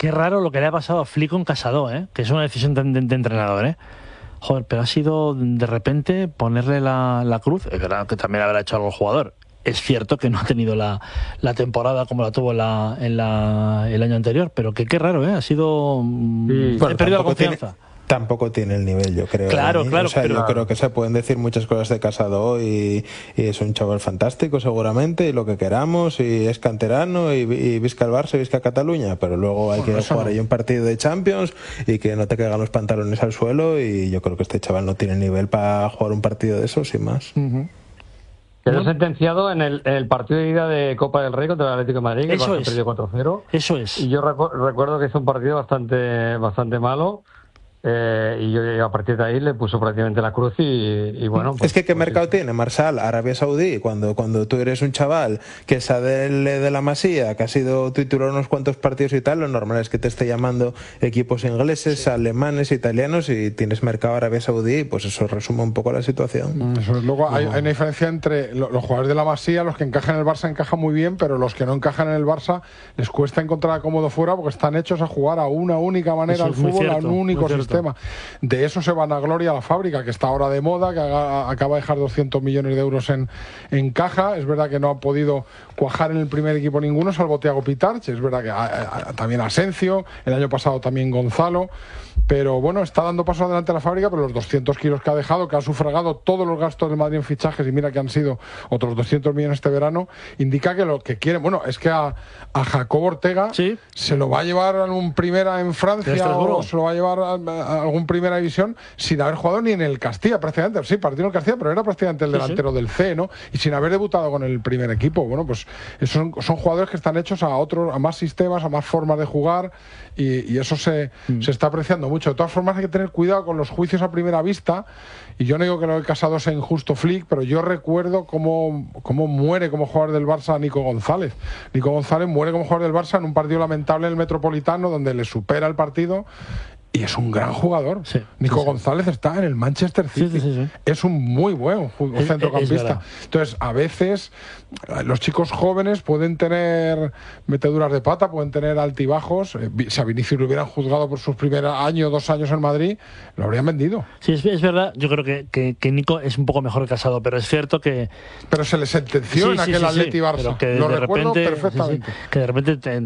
Qué raro lo que le ha pasado a Flick con Casado, que es una decisión de entrenador. Joder, pero ha sido de repente ponerle la cruz. Es verdad que también habrá hecho algo el jugador. Es cierto que no ha tenido la temporada como la tuvo el año anterior, pero que qué raro, ha sido... Sí. He perdido la confianza. Tampoco tiene el nivel, yo creo. Claro. O sea, pero... yo creo que se pueden decir muchas cosas de Casado y es un chaval fantástico seguramente, y lo que queramos, y es canterano, y visca el Barça y visca Cataluña, pero luego hay que jugar ahí un partido de Champions y que no te caigan los pantalones al suelo, y yo creo que este chaval no tiene nivel para jugar un partido de eso, sin más. Quedó sentenciado en el partido de ida de Copa del Rey contra el Atlético de Madrid, que perdió 4-0. Eso es. Y yo recuerdo que hizo un partido bastante malo. Y yo a partir de ahí le puso prácticamente la cruz y bueno... Pues, es que ¿qué mercado tiene Marsal? Arabia Saudí, cuando tú eres un chaval que sale de la Masía, que ha sido titular unos cuantos partidos y tal, lo normal es que te esté llamando equipos ingleses, alemanes, italianos, y tienes mercado Arabia Saudí, pues eso resume un poco la situación. Eso es. Luego hay una diferencia entre los jugadores de la Masía, los que encajan en el Barça encajan muy bien, pero los que no encajan en el Barça les cuesta encontrar cómodo fuera porque están hechos a jugar a una única manera al fútbol, a un único sistema. De eso se van a gloria a la fábrica, que está ahora de moda, que acaba de dejar 200 millones de euros en caja. Es verdad que no ha podido cuajar en el primer equipo ninguno, salvo Thiago Pitarch. Es verdad que también Asencio, el año pasado también Gonzalo. Pero bueno, está dando paso adelante a la fábrica, pero los 200 kilos que ha dejado, que ha sufragado todos los gastos del Madrid en fichajes, y mira que han sido otros 200 millones este verano, indica que lo que quiere, bueno, es que a Jacobo Ortega se lo va a llevar a un primera en Francia, o se lo va a llevar a algún primera división sin haber jugado ni en el Castilla, prácticamente. Sí, partido en el Castilla, pero era prácticamente el delantero del C, ¿no? Y sin haber debutado con el primer equipo. Bueno, pues son jugadores que están hechos a más sistemas, a más formas de jugar, y eso se está apreciando mucho. De todas formas, hay que tener cuidado con los juicios a primera vista, y yo no digo que lo he casado sea injusto Flick, pero yo recuerdo cómo muere como jugador del Barça Nico González. Nico González muere como jugador del Barça en un partido lamentable en el Metropolitano, donde le supera el partido. Y es un gran jugador. Nico González está en el Manchester City. Es un muy buen centrocampista. Entonces, a veces los chicos jóvenes pueden tener meteduras de pata, pueden tener altibajos. Si a Vinicius lo hubieran juzgado por sus primeros año, 2 años en Madrid, lo habrían vendido. Sí, es verdad. Yo creo que Nico es un poco mejor que Casado, pero es cierto que... Pero se le sentenció en aquel Atleti Barça. Lo recuerdo perfectamente. Que de repente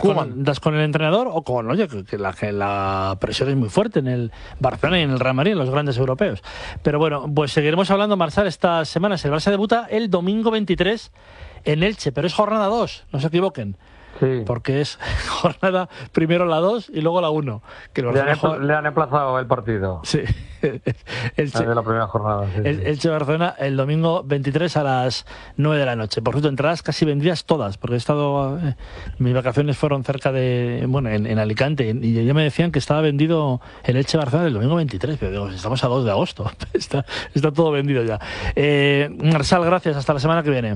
das con el entrenador, o con, oye, que la presión es muy fuerte en el Barcelona y en el Real Madrid, en los grandes europeos. Pero bueno, pues seguiremos hablando, Marsal, estas semanas. El Barça debuta el domingo 23 en Elche, pero es jornada 2, no se equivoquen. Sí. Porque es jornada primero la 2 y luego la 1. Le han emplazado el partido. Sí. Elche, de la primera jornada. Sí, Elche-Barcelona el domingo 23 a las 9 de la noche. Por cierto, entradas casi vendidas todas, porque he estado... mis vacaciones fueron cerca de... Bueno, en Alicante, y ya me decían que estaba vendido el Elche-Barcelona el domingo 23. Pero digo, estamos a 2 de agosto. está todo vendido ya. Marsal, gracias. Hasta la semana que viene.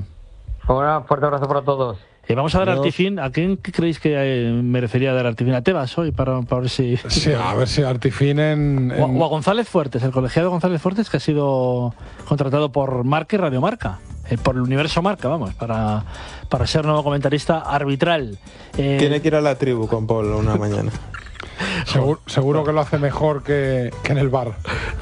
Un fuerte abrazo para todos. Vamos a dar Artifin. ¿A quién creéis que merecería dar Artifin? ¿A Tebas hoy? Para ver si... Sí, a ver si Artifin... O a González Fuertes, el colegiado González Fuertes, que ha sido contratado por Marca y Radio Marca. Por el Universo Marca, vamos, para ser nuevo comentarista arbitral. Tiene que ir a la tribu con Paul una mañana. Seguro que lo hace mejor que en el bar.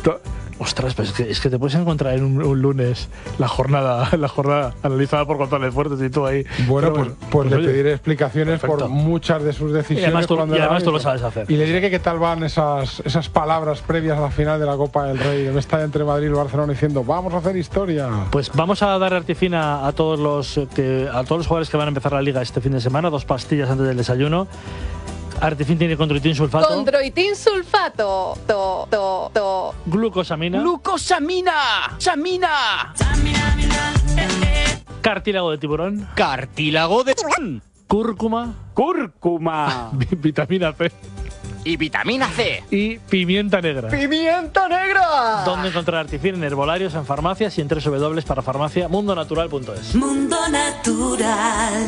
Ostras, pues es que te puedes encontrar en un lunes la jornada analizada por González Fuertes y tú ahí. Bueno, pues le pediré explicaciones por muchas de sus decisiones. Y además tú lo sabes hacer. Y le diré que qué tal van esas palabras previas a la final de la Copa del Rey. Debe estar entre Madrid y Barcelona diciendo, vamos a hacer historia. Pues vamos a dar Artifina a todos los jugadores que van a empezar la Liga este fin de semana. 2 pastillas antes del desayuno. Artifin tiene Condroitin sulfato. Condroitin sulfato. Glucosamina. ¡Samina! Cartílago de tiburón. ¡Cartílago de tiburón! Cúrcuma. Vitamina C. Y vitamina C. Y pimienta negra. ¡Pimienta negra! ¿Dónde encontrar Artifin? En herbolarios, en farmacias y en www.parafarmaciamundonatural.es. Mundo Natural.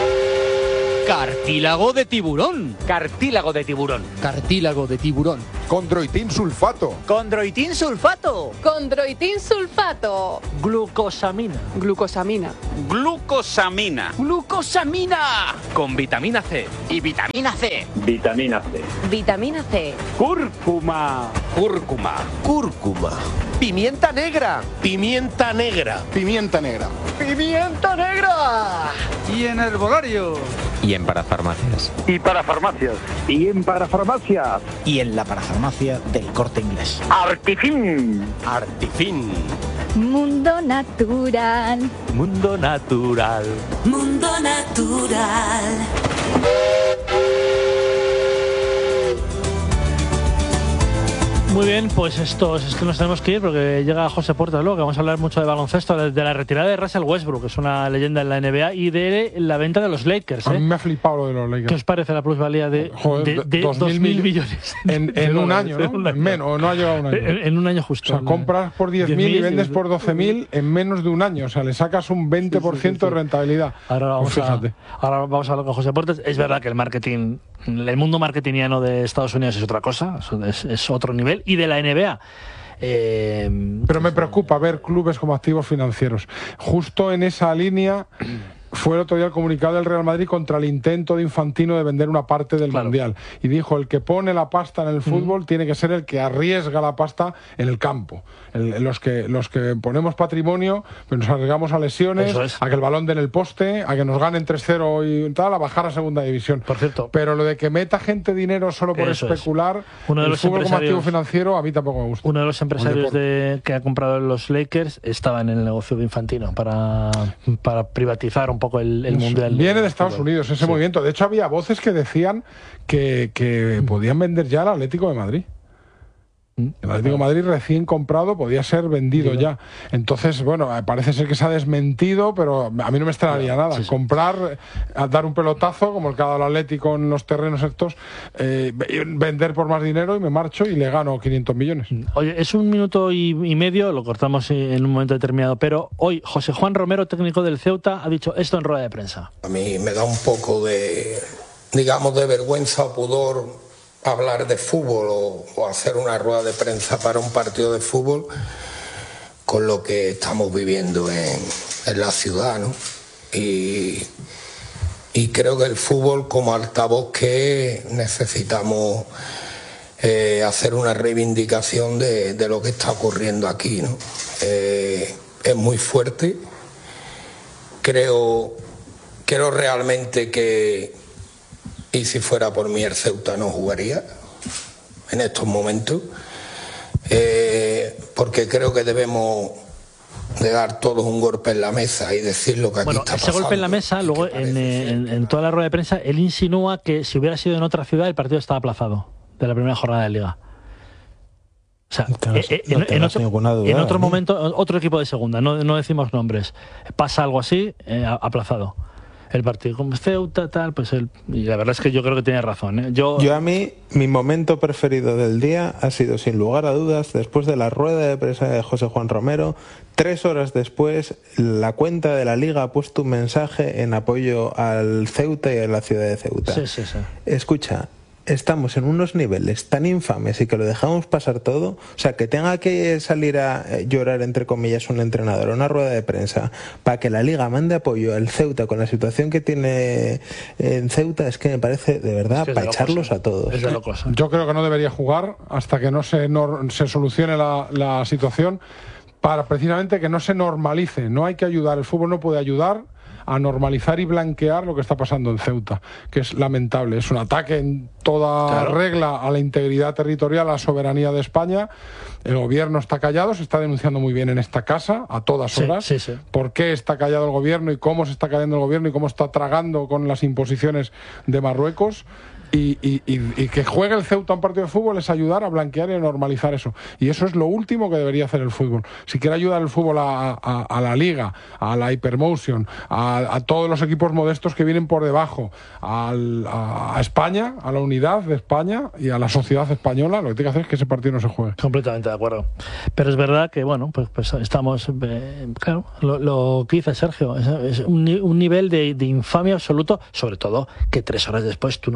Cartílago de tiburón. Cartílago de tiburón. Cartílago de tiburón. Condroitin sulfato. Condroitin sulfato. Condroitin sulfato. Glucosamina. Glucosamina. Glucosamina. Glucosamina. Con vitamina C. Y vitamina C. Vitamina C. Vitamina C. Cúrcuma. Cúrcuma. Cúrcuma. Pimienta negra. Pimienta negra. Pimienta negra. ¡Pimienta negra! Y en herbolario. Y en parafarmacias. Y para farmacias. Y en parafarmacias. Y en la parafarmacia del Corte Inglés. Artifin. Artifin. Mundo natural. Mundo natural. Mundo natural. Muy bien, pues es que nos tenemos que ir porque llega José Portas luego, que vamos a hablar mucho de baloncesto, de la retirada de Russell Westbrook, que es una leyenda en la NBA, y de la venta de los Lakers. A mí me ha flipado lo de los Lakers. ¿Qué os parece la plusvalía de 2.000 millones? En un año, ¿no? Menos, no ha llegado a un año. En un año justo. O sea, compras por 10.000 y vendes por 12.000 en menos de un año. O sea, le sacas un 20% de rentabilidad. Ahora vamos a hablar con José Portas. Es verdad que el marketing, el mundo marketingiano de Estados Unidos es otra cosa, es otro nivel, y de la NBA. Pero me preocupa ver clubes como activos financieros. Justo en esa línea fue el otro día el comunicado del Real Madrid contra el intento de Infantino de vender una parte del Mundial. Y dijo, el que pone la pasta en el fútbol tiene que ser el que arriesga la pasta en el campo. Los que ponemos patrimonio, pues nos arriesgamos a lesiones, a que el balón dé en el poste, a que nos ganen 3-0 y tal, a bajar a segunda división. Por cierto. Pero lo de que meta gente dinero solo por especular, el fútbol como activo financiero, a mí tampoco me gusta. Uno de los empresarios que ha comprado los Lakers estaba en el negocio de Infantino para privatizar un poco el mundial. Viene de Estados Unidos ese movimiento. De hecho, había voces que decían que podían vender ya al Atlético de Madrid. El Atlético de Madrid recién comprado podía ser vendido ya. Entonces, bueno, parece ser que se ha desmentido, pero a mí no me extrañaría nada. Comprar, dar un pelotazo, como el que ha dado el Atlético en los terrenos estos, vender por más dinero y me marcho y le gano 500 millones. Oye, es 1 minuto y medio, lo cortamos en un momento determinado, pero hoy José Juan Romero, técnico del Ceuta, ha dicho esto en rueda de prensa. A mí me da un poco de, digamos, de vergüenza o pudor hablar de fútbol o hacer una rueda de prensa para un partido de fútbol con lo que estamos viviendo en la ciudad, ¿no? Y creo que el fútbol, como altavoz que necesitamos hacer una reivindicación de lo que está ocurriendo aquí, ¿no? Es muy fuerte. Creo realmente que, y si fuera por mí, el Ceuta no jugaría en estos momentos, porque creo que debemos de dar todos un golpe en la mesa y decir lo que aquí está pasando. Ese golpe en la mesa, luego en toda la rueda de prensa, él insinúa que si hubiera sido en otra ciudad el partido estaba aplazado de la primera jornada de Liga. O sea, en otro momento, otro equipo de segunda, no decimos nombres, pasa algo así, aplazado el partido. Como Ceuta, tal, pues y la verdad es que yo creo que tiene razón, ¿eh? Yo a mí, mi momento preferido del día ha sido, sin lugar a dudas, después de la rueda de prensa de José Juan Romero, 3 horas después, la cuenta de la Liga ha puesto un mensaje en apoyo al Ceuta y a la ciudad de Ceuta. Sí. Escucha, estamos en unos niveles tan infames y que lo dejamos pasar todo, o sea, que tenga que salir a llorar, entre comillas, un entrenador a una rueda de prensa para que la Liga mande apoyo al Ceuta con la situación que tiene en Ceuta, es que me parece, de verdad, para echarlos a todos. Es de locos. Yo creo que no debería jugar hasta que no se solucione la situación, para precisamente que no se normalice. No hay que ayudar, el fútbol no puede ayudar a normalizar y blanquear lo que está pasando en Ceuta, que es lamentable. Es un ataque en toda regla a la integridad territorial, a la soberanía de España. El gobierno está callado, se está denunciando muy bien en esta casa, a todas horas. Sí. ¿Por qué está callado el gobierno y cómo se está callando el gobierno y cómo está tragando con las imposiciones de Marruecos? Y que juegue el Ceuta un partido de fútbol es ayudar a blanquear y a normalizar eso. Y eso es lo último que debería hacer el fútbol. Si quiere ayudar el fútbol a la Liga, a la Hypermotion, a todos los equipos modestos que vienen por debajo, a España, a la unidad de España y a la sociedad española, lo que tiene que hacer es que ese partido no se juegue. Completamente de acuerdo. Pero es verdad que, bueno, pues estamos... claro, lo que dice Sergio, es un nivel de infamia absoluto, sobre todo que 3 horas después tú no puedes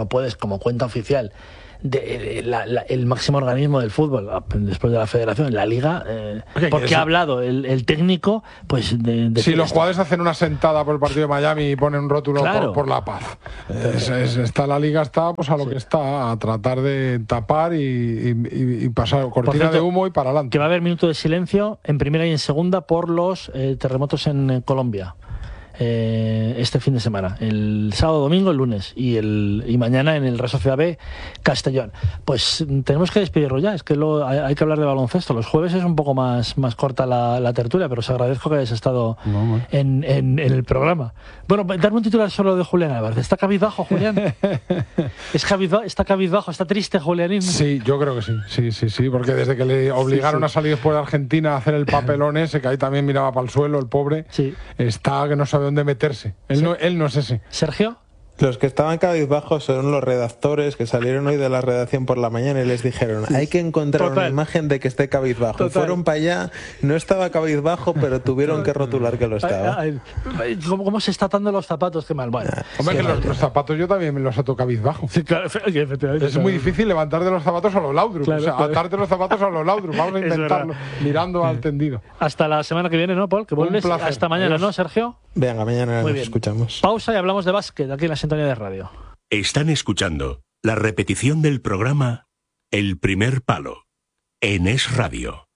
como cuenta oficial el máximo organismo del fútbol, después de la federación, la liga, porque ha hablado el técnico, pues si los jugadores hacen una sentada por el partido de Miami y ponen un rótulo por la paz, está la liga, está pues a lo que está, a tratar de tapar y pasar cortina de humo y para adelante. Que va a haber minuto de silencio en primera y en segunda por los terremotos en Colombia. Este fin de semana, el sábado, domingo, el lunes y mañana en el Real Sociedad B Castellón. Pues tenemos que despedirlo ya, es que hay que hablar de baloncesto. Los jueves es un poco más corta la tertulia, pero os agradezco que hayáis estado en el programa. Bueno, darme un titular solo de Julián Álvarez. ¿Está cabizbajo, Julián? ¿Está cabizbajo? ¿Está triste, Julianín? Sí, yo creo que sí, porque desde que le obligaron a salir después de Argentina a hacer el papelón ese, que ahí también miraba para el suelo, el pobre, está que no sabe dónde meterse. Él no es ese. ¿Sergio? Los que estaban cabizbajos son los redactores que salieron hoy de la redacción por la mañana y les dijeron hay que encontrar una imagen de que esté cabizbajo. Fueron para allá, no estaba cabizbajo, pero tuvieron que rotular que lo estaba. ¿Cómo se está atando los zapatos? Qué mal. Bueno, hombre, que los zapatos yo también me los ato cabizbajo. Sí, claro, es muy difícil levantar de los zapatos a los Laudrup. Atarte los zapatos a los Laudrup. Vamos a inventarlo mirando al tendido. Hasta la semana que viene, ¿no, Paul? Que vuelves hasta mañana. Adiós. ¿No, Sergio? Venga, mañana nos escuchamos. Pausa y hablamos de básquet aquí en la sintonía de radio. Están escuchando la repetición del programa El Primer Palo en Es Radio.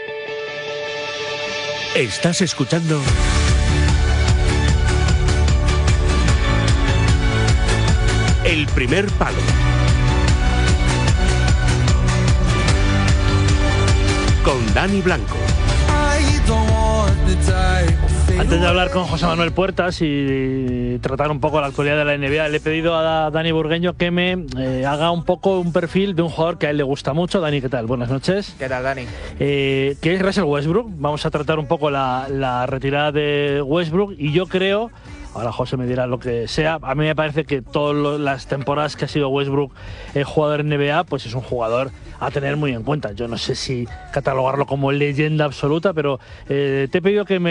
Estás escuchando El Primer Palo. Con Dani Blanco. Antes de hablar con José Manuel Puertas y tratar un poco la actualidad de la NBA, le he pedido a Dani Burgueño que me haga un poco un perfil de un jugador que a él le gusta mucho. Dani, ¿qué tal? Buenas noches. ¿Qué tal, Dani? Que es Russell Westbrook. Vamos a tratar un poco la retirada de Westbrook y yo creo... Ahora José me dirá lo que sea. A mí me parece que todas las temporadas que ha sido Westbrook jugador en NBA, pues es un jugador a tener muy en cuenta. Yo no sé si catalogarlo como leyenda absoluta, pero te he pedido que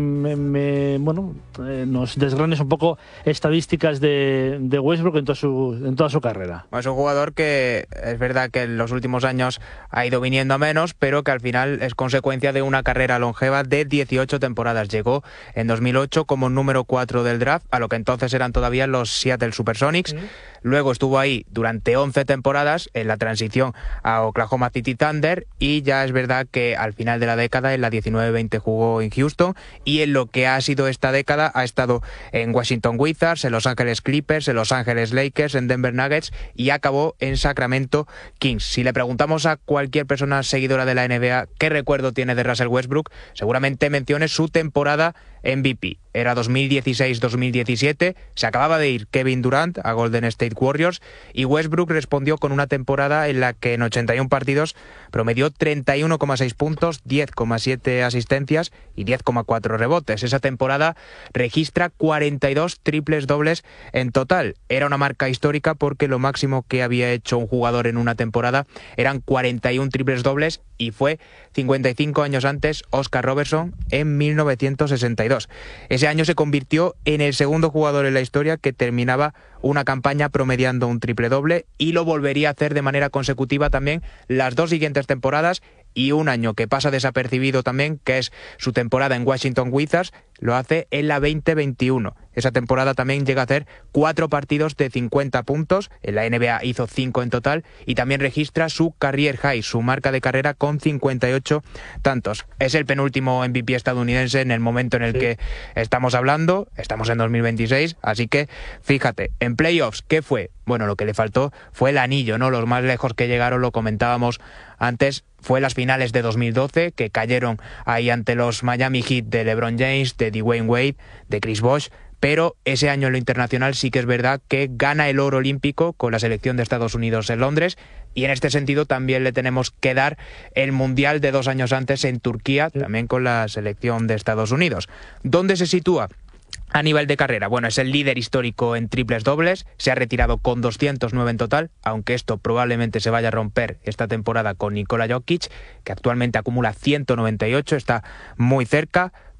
nos desgranes un poco estadísticas de Westbrook en toda su carrera. Es un jugador que es verdad que en los últimos años ha ido viniendo a menos, pero que al final es consecuencia de una carrera longeva de 18 temporadas. Llegó en 2008 como número 4 del draft, a lo que entonces eran todavía los Seattle Supersonics. Luego estuvo ahí durante 11 temporadas en la transición a Oklahoma City Thunder y ya es verdad que al final de la década, en la 19-20, jugó en Houston y en lo que ha sido esta década ha estado en Washington Wizards, en Los Ángeles Clippers, en Los Ángeles Lakers, en Denver Nuggets y acabó en Sacramento Kings. Si le preguntamos a cualquier persona seguidora de la NBA qué recuerdo tiene de Russell Westbrook, seguramente mencione su temporada MVP. Era 2016-2017, se acababa de ir Kevin Durant a Golden State Warriors y Westbrook respondió con una temporada en la que en 81 partidos promedió 31,6 puntos, 10,7 asistencias y 10,4 rebotes. Esa temporada registra 42 triples dobles en total. Era una marca histórica porque lo máximo que había hecho un jugador en una temporada eran 41 triples dobles y fue 55 años antes Oscar Robertson en 1962. Ese año se convirtió en el segundo jugador en la historia que terminaba una campaña promediando un triple doble y lo volvería a hacer de manera consecutiva también las dos siguientes temporadas y un año que pasa desapercibido también, que es su temporada en Washington Wizards, lo hace en la 2021. Esa temporada también llega a hacer 4 partidos de 50 puntos, en la NBA hizo 5 en total y también registra su career high, su marca de carrera con 58 tantos. Es el penúltimo MVP estadounidense en el momento en el que estamos hablando, estamos en 2026, así que fíjate, en playoffs, ¿qué fue? Bueno, lo que le faltó fue el anillo, ¿no? Los más lejos que llegaron, lo comentábamos antes, fue las finales de 2012, que cayeron ahí ante los Miami Heat de LeBron James, de Dwayne Wade, de Chris Bosh, pero ese año en lo internacional sí que es verdad que gana el oro olímpico con la selección de Estados Unidos en Londres y en este sentido también le tenemos que dar el Mundial de 2 años antes en Turquía, también con la selección de Estados Unidos. ¿Dónde se sitúa a nivel de carrera? Bueno, es el líder histórico en triples dobles, se ha retirado con 209 en total, aunque esto probablemente se vaya a romper esta temporada con Nikola Jokic, que actualmente acumula 198, está muy cerca,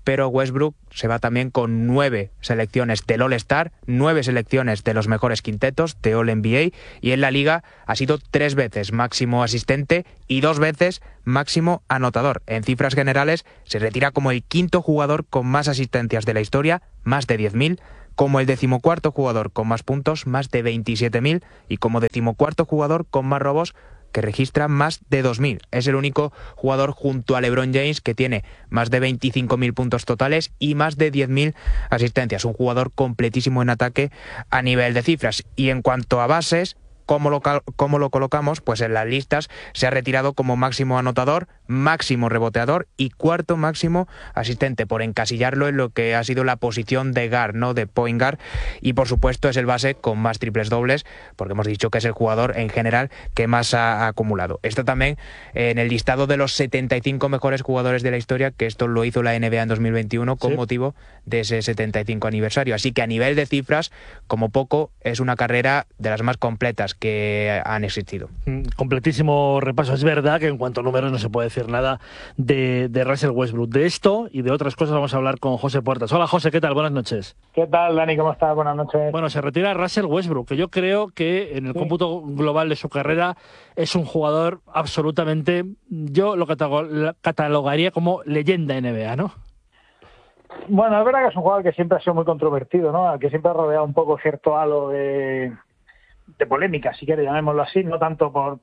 pero Westbrook se va también con 9 selecciones del All-Star, 9 selecciones de los mejores quintetos de All-NBA, y en la liga ha sido 3 veces máximo asistente y 2 veces máximo anotador. En cifras generales se retira como el 5º jugador con más asistencias de la historia, más de 10.000, como el 14º jugador con más puntos, más de 27.000, y como 14º jugador con más robos, que registra más de 2.000. Es el único jugador junto a LeBron James que tiene más de 25.000 puntos totales y más de 10.000 asistencias. Un jugador completísimo en ataque a nivel de cifras. Y en cuanto a bases, ¿cómo lo colocamos? Pues en las listas se ha retirado como máximo anotador, máximo reboteador y 4º máximo asistente, por encasillarlo en lo que ha sido la posición de guard, ¿no? De point guard, y por supuesto es el base con más triples dobles, porque hemos dicho que es el jugador en general que más ha acumulado. Está también en el listado de los 75 mejores jugadores de la historia, que esto lo hizo la NBA en 2021 con motivo de ese 75 aniversario. Así que a nivel de cifras, como poco, es una carrera de las más completas que han existido. Completísimo repaso. Es verdad que en cuanto a números no se puede decir nada de Russell Westbrook. De esto y de otras cosas vamos a hablar con José Puertas. Hola José, ¿qué tal? Buenas noches. ¿Qué tal, Dani? ¿Cómo estás? Buenas noches. Bueno, se retira Russell Westbrook, que yo creo que en el cómputo global de su carrera es un jugador absolutamente, yo lo catalogaría como leyenda NBA, ¿no? Bueno, es verdad que es un jugador que siempre ha sido muy controvertido, ¿no? Al que siempre ha rodeado un poco cierto halo de polémica, si quieres llamémoslo así, no tanto por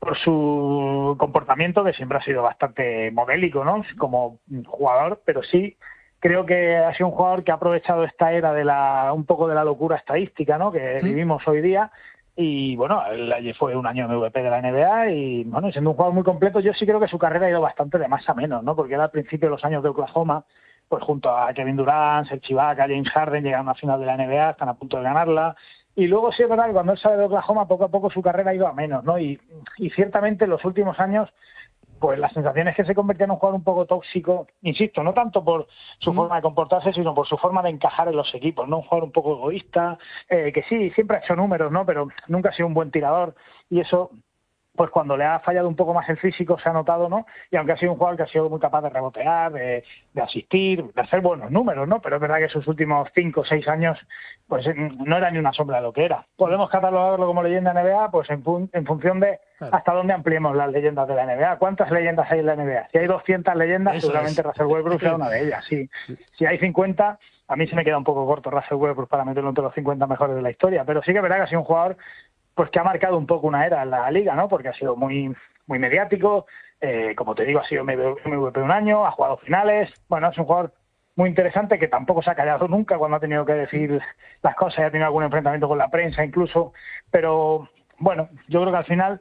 su comportamiento, que siempre ha sido bastante modélico, ¿no? Como jugador, pero sí creo que ha sido un jugador que ha aprovechado esta era de un poco de la locura estadística, ¿no? Que vivimos hoy día. Y bueno, él fue un año MVP de la NBA y bueno, siendo un jugador muy completo, yo sí creo que su carrera ha ido bastante de más a menos, ¿no? Porque era al principio de los años de Oklahoma, pues junto a Kevin Durant, Serge Ibaka, James Harden, llegaron a la final de la NBA, están a punto de ganarla. Y luego sí es verdad que cuando él sale de Oklahoma, poco a poco su carrera ha ido a menos, ¿no? Y ciertamente en los últimos años, pues la sensación es que se convirtió en un jugador un poco tóxico, insisto, no tanto por su forma de comportarse, sino por su forma de encajar en los equipos, ¿no? Un jugador un poco egoísta, que sí, siempre ha hecho números, ¿no? Pero nunca ha sido un buen tirador, y eso, pues cuando le ha fallado un poco más el físico se ha notado, ¿no? Y aunque ha sido un jugador que ha sido muy capaz de rebotear, de asistir, de hacer buenos números, ¿no? Pero es verdad que sus últimos 5 o 6 años, pues no era ni una sombra de lo que era. ¿Podemos catalogarlo como leyenda NBA? Pues en función de hasta dónde ampliemos las leyendas de la NBA. ¿Cuántas leyendas hay en la NBA? Si hay 200 leyendas, eso seguramente Russell Westbrook sea una de ellas. Sí. Si hay 50, a mí se me queda un poco corto Russell Westbrook para meterlo entre los 50 mejores de la historia. Pero sí que es verdad que ha sido un jugador pues que ha marcado un poco una era en la liga, ¿no? Porque ha sido muy muy mediático, como te digo, ha sido MVP un año, ha jugado finales, bueno, es un jugador muy interesante que tampoco se ha callado nunca cuando ha tenido que decir las cosas, ha tenido algún enfrentamiento con la prensa incluso, pero bueno, yo creo que al final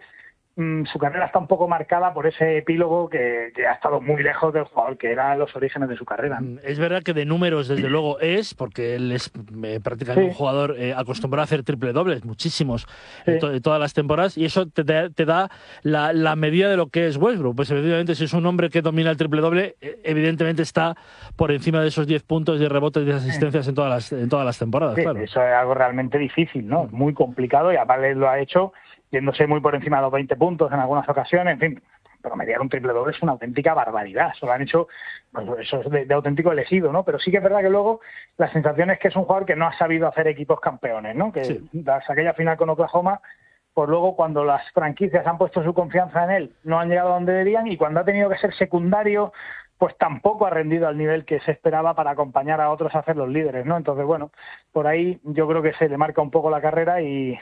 su carrera está un poco marcada por ese epílogo que ha estado muy lejos del jugador que era los orígenes de su carrera, ¿no? Es verdad que de números, desde luego, porque él es prácticamente un jugador acostumbrado a hacer triple dobles, muchísimos, todas las temporadas, y eso te da la medida de lo que es Westbrook. Pues evidentemente, si es un hombre que domina el triple doble, evidentemente está por encima de esos 10 puntos de rebotes y de asistencias en todas las temporadas. Sí, claro. Eso es algo realmente difícil, ¿no? Muy complicado, y aparte lo ha hecho yéndose muy por encima de los 20 puntos en algunas ocasiones, en fin, promediar un triple doble es una auténtica barbaridad, eso lo han hecho, pues eso es de auténtico elegido, ¿no? Pero sí que es verdad que luego la sensación es que es un jugador que no ha sabido hacer equipos campeones, ¿no? Que tras aquella final con Oklahoma, pues luego cuando las franquicias han puesto su confianza en él, no han llegado a donde deberían, y cuando ha tenido que ser secundario, pues tampoco ha rendido al nivel que se esperaba para acompañar a otros a ser los líderes, ¿no? Entonces, bueno, por ahí yo creo que se le marca un poco la carrera y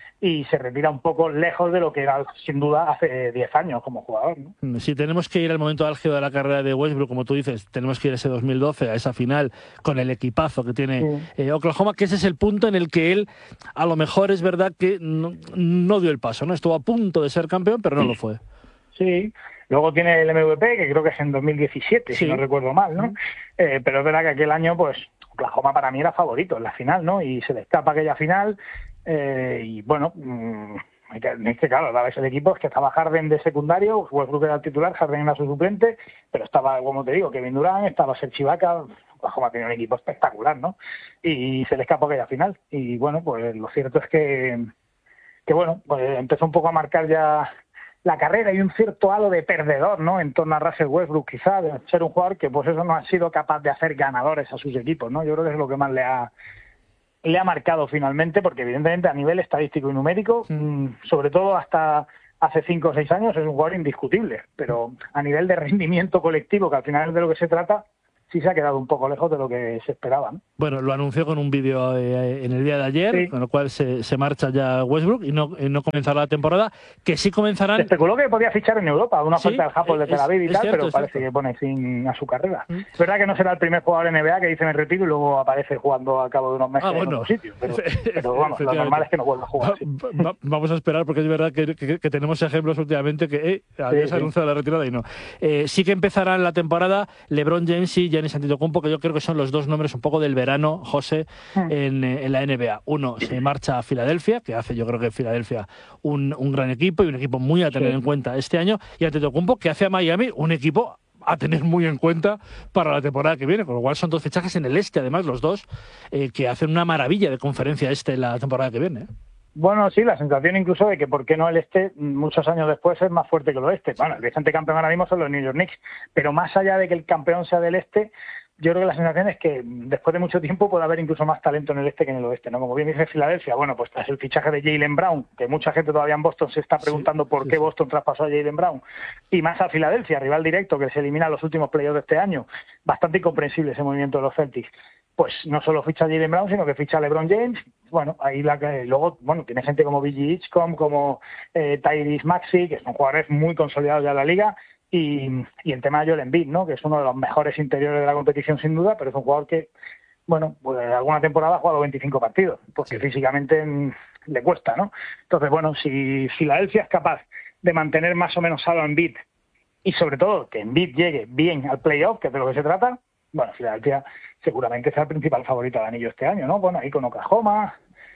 se retira un poco lejos de lo que era sin duda hace 10 años como jugador, ¿no? Si tenemos que ir al momento álgido de la carrera de Westbrook, como tú dices, tenemos que ir a ese 2012, a esa final con el equipazo que tiene Oklahoma, que ese es el punto en el que él, a lo mejor es verdad que no dio el paso, ¿no? Estuvo a punto de ser campeón, pero no lo fue. Sí, luego tiene el MVP, que creo que es en 2017, si no recuerdo mal, ¿no? Pero es verdad que aquel año, pues, Oklahoma para mí era favorito en la final, ¿no? Y se le escapa aquella final. Y bueno, es que claro, la base del equipo es que estaba Harden de secundario, Westbrook era el titular, Harden era su suplente, pero estaba, como te digo, Kevin Durant, estaba Serge Ibaka, Oklahoma tenía un equipo espectacular, ¿no? Y se le escapó aquella final. Y bueno, pues lo cierto es que bueno, pues empezó un poco a marcar ya la carrera y un cierto halo de perdedor, ¿no? En torno a Russell Westbrook, quizá, de ser un jugador que pues eso no ha sido capaz de hacer ganadores a sus equipos, ¿no? Yo creo que es lo que más le ha marcado finalmente, porque evidentemente a nivel estadístico y numérico, sobre todo hasta hace 5 o 6 años, es un jugador indiscutible, pero a nivel de rendimiento colectivo, que al final es de lo que se trata, sí se ha quedado un poco lejos de lo que se esperaba, ¿no? Bueno, lo anunció con un vídeo en el día de ayer, sí, con lo cual se marcha ya Westbrook y no comenzará la temporada, que sí comenzarán... Se especuló que podía fichar en Europa, una oferta del Hapoel de Tel Aviv y tal, cierto, pero parece que pone fin a su carrera. Es verdad que no será el primer jugador NBA que dice me retiro y luego aparece jugando al cabo de unos meses en otro sitio, pero vamos, lo normal es que no vuelva a jugar. Vamos a esperar, porque es verdad que tenemos ejemplos últimamente que había anunciado la retirada y no. Sí que empezarán la temporada LeBron James y Giannis Antetokounmpo, que yo creo que son los dos nombres un poco del verano, José, en la NBA. Uno se marcha a Filadelfia, que hace yo creo que Filadelfia un gran equipo y un equipo muy a tener en cuenta este año, y Antetokounmpo, que hace a Miami un equipo a tener muy en cuenta para la temporada que viene, con lo cual son 2 fichajes en el este, además los dos, que hacen una maravilla de conferencia la temporada que viene. Bueno, sí, la sensación incluso de que por qué no el este, muchos años después, es más fuerte que el oeste. Bueno, el vigente campeón ahora mismo son los New York Knicks, pero más allá de que el campeón sea del este, yo creo que la sensación es que después de mucho tiempo puede haber incluso más talento en el este que en el oeste, ¿no? Como bien dice Filadelfia, bueno, pues tras el fichaje de Jaylen Brown, que mucha gente todavía en Boston se está preguntando por qué Boston traspasó a Jaylen Brown, y más a Filadelfia, rival directo que se elimina en los últimos playoffs de este año. Bastante incomprensible ese movimiento de los Celtics. Pues no solo ficha a Jaylen Brown, sino que ficha a LeBron James. Bueno, ahí luego, bueno, tiene gente como B.J. Hitchcock, como Tyrese Maxey, que son jugadores muy consolidados ya en la liga. Y el tema de Joel Embiid, ¿no? Que es uno de los mejores interiores de la competición sin duda, pero es un jugador que, bueno, pues alguna temporada ha jugado 25 partidos, porque físicamente le cuesta, ¿no? Entonces, bueno, si Filadelfia es capaz de mantener más o menos sano a Embiid y sobre todo que Embiid llegue bien al playoff, que es de lo que se trata, bueno, Filadelfia seguramente sea el principal favorito del anillo este año, ¿no? Bueno, ahí con Oklahoma...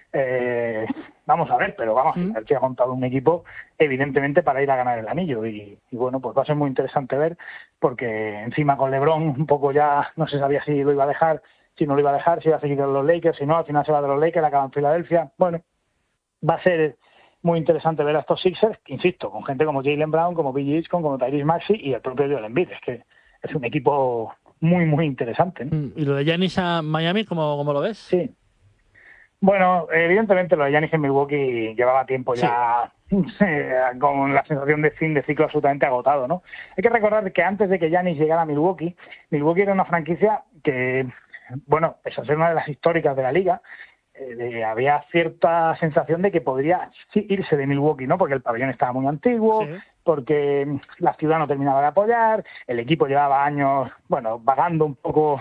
vamos a ver, pero vamos, el que ha montado un equipo evidentemente para ir a ganar el anillo y bueno, pues va a ser muy interesante ver, porque encima con LeBron un poco ya no se sabía si lo iba a dejar, si no lo iba a dejar, si iba a seguir en los Lakers, si no, al final se va de los Lakers, acaba en Filadelfia. Bueno, va a ser muy interesante ver a estos Sixers, insisto, con gente como Jaylen Brown, como B.J. Hitchcock, como Tyrese Maxey y el propio Joel Embiid. Es que es un equipo muy, muy interesante, ¿no? ¿Y lo de Giannis a Miami, cómo lo ves? Sí. Bueno, evidentemente lo de Giannis en Milwaukee llevaba tiempo ya con la sensación de fin de ciclo absolutamente agotado, ¿no? Hay que recordar que antes de que Giannis llegara a Milwaukee era una franquicia que, bueno, pese a ser una de las históricas de la liga, había cierta sensación de que podría irse de Milwaukee, ¿no? Porque el pabellón estaba muy antiguo, porque la ciudad no terminaba de apoyar, el equipo llevaba años, bueno, vagando un poco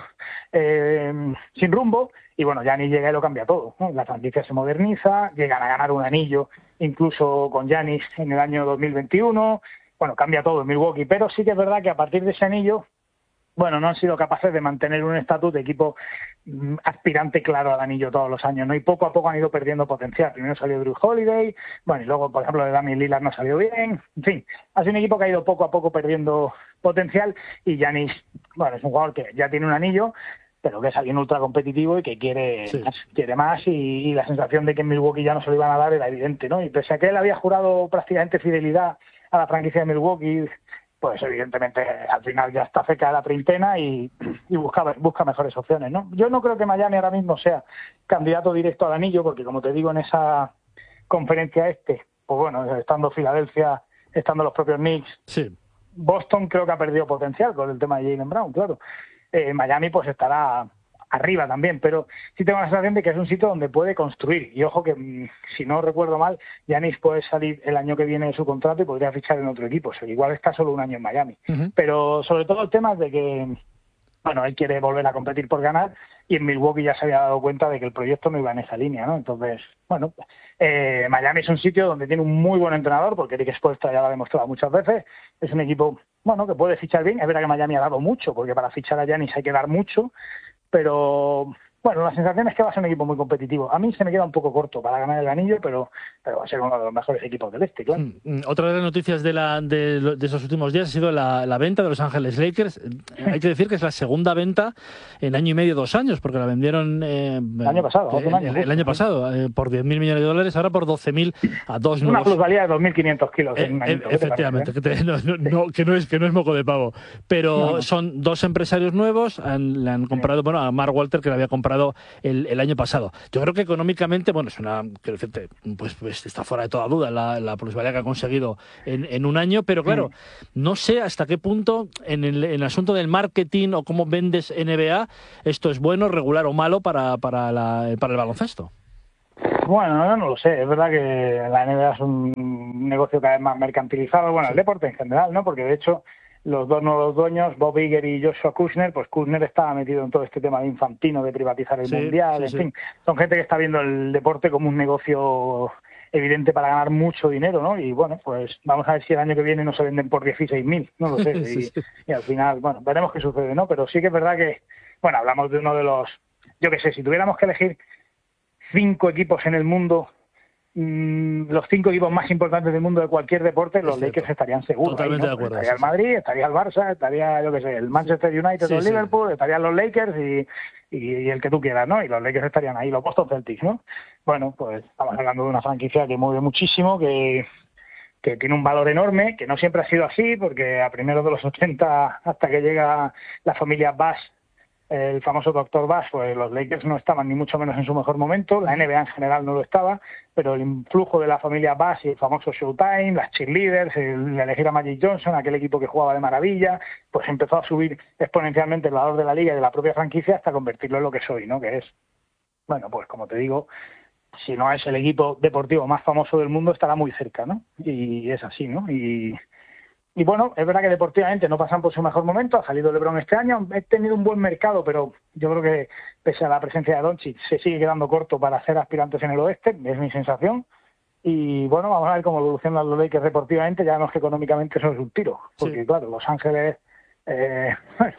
sin rumbo, y bueno, Giannis llega y lo cambia todo, ¿no? La franquicia se moderniza, llegan a ganar un anillo, incluso con Giannis en el año 2021, bueno, cambia todo en Milwaukee, pero sí que es verdad que a partir de ese anillo, bueno, no han sido capaces de mantener un estatus de equipo aspirante claro al anillo todos los años, ¿no? Y poco a poco han ido perdiendo potencial. Primero salió Drew Holiday, bueno, y luego, por ejemplo, de Damian Lillard no salió bien. En fin, ha sido un equipo que ha ido poco a poco perdiendo potencial y Giannis, bueno, es un jugador que ya tiene un anillo, pero que es alguien ultra competitivo y que quiere más y la sensación de que en Milwaukee ya no se lo iban a dar era evidente, ¿no? Y pese a que él había jurado prácticamente fidelidad a la franquicia de Milwaukee, pues evidentemente al final ya está cerca de la treintena y busca mejores opciones, ¿no? Yo no creo que Miami ahora mismo sea candidato directo al anillo, porque como te digo, en esa conferencia pues bueno, estando Filadelfia, estando los propios Knicks, Boston creo que ha perdido potencial con el tema de Jaylen Brown, claro. Miami pues estará arriba también, pero sí tengo la sensación de que es un sitio donde puede construir. Y ojo que, si no recuerdo mal, Giannis puede salir el año que viene de su contrato y podría fichar en otro equipo. O sea, igual está solo un año en Miami. Pero sobre todo el tema es de que, bueno, él quiere volver a competir por ganar y en Milwaukee ya se había dado cuenta de que el proyecto no iba en esa línea, ¿no? Entonces, bueno, Miami es un sitio donde tiene un muy buen entrenador, porque Eric Spoelstra ya lo ha demostrado muchas veces. Es un equipo, bueno, que puede fichar bien. Es verdad que Miami ha dado mucho, porque para fichar a Giannis hay que dar mucho, pero bueno, la sensación es que va a ser un equipo muy competitivo. A mí se me queda un poco corto para ganar el anillo, pero va a ser uno de los mejores equipos del este, claro. Otra de las noticias de esos últimos días ha sido la venta de Los Ángeles Lakers. Hay que decir que es la segunda venta en año y medio, 2 años, porque la vendieron el año pasado, el año pasado por $10.000 millones, ahora por 12.000 a dos nuevos. Una plusvalía de 2.500 kilos en un año. Efectivamente, que no es moco de pavo. Pero son 2 empresarios nuevos, le han comprado, bueno, a Mark Walter, que le había comprado el año pasado. Yo creo que económicamente, bueno, es una, quiero decirte, pues está fuera de toda duda la plusvalía que ha conseguido en un año, pero claro, no sé hasta qué punto en el asunto del marketing o cómo vendes NBA, esto es bueno, regular o malo para el baloncesto. Bueno, yo no lo sé. Es verdad que la NBA es un negocio cada vez más mercantilizado, bueno, el deporte en general, ¿no? Porque de hecho los dos nuevos dueños, Bob Iger y Joshua Kushner, pues Kushner estaba metido en todo este tema de Infantino, de privatizar el Mundial, en fin. Son gente que está viendo el deporte como un negocio evidente para ganar mucho dinero, ¿no? Y bueno, pues vamos a ver si el año que viene no se venden por 16.000, no lo sé. Y al final, bueno, veremos qué sucede, ¿no? Pero sí que es verdad que, bueno, hablamos de uno de los, yo qué sé, si tuviéramos que elegir 5 equipos en el mundo, los 5 equipos más importantes del mundo de cualquier deporte, los Lakers estarían seguros. Totalmente de acuerdo. Estaría el Madrid, estaría el Barça, estaría, yo qué sé, el Manchester United o el Liverpool, estarían los Lakers y el que tú quieras, ¿no? Y los Lakers estarían ahí, los Boston Celtics, ¿no? Bueno, pues estamos hablando de una franquicia que mueve muchísimo, que tiene un valor enorme, que no siempre ha sido así, porque a primeros de los 80, hasta que llega la familia Bass, el famoso Dr. Bass, pues los Lakers no estaban ni mucho menos en su mejor momento, la NBA en general no lo estaba, pero el influjo de la familia Bass y el famoso Showtime, las cheerleaders, el elegir a Magic Johnson, aquel equipo que jugaba de maravilla, pues empezó a subir exponencialmente el valor de la liga y de la propia franquicia hasta convertirlo en lo que soy, ¿no? Que es, bueno, pues como te digo, si no es el equipo deportivo más famoso del mundo, estará muy cerca, ¿no? Y es así, ¿no? Y bueno, es verdad que deportivamente no pasan por su mejor momento, ha salido LeBron este año, he tenido un buen mercado, pero yo creo que pese a la presencia de Doncic se sigue quedando corto para ser aspirantes en el oeste, es mi sensación. Y bueno, vamos a ver cómo evolucionan los Lakers deportivamente, ya no es que económicamente eso es un tiro, porque claro, Los Ángeles es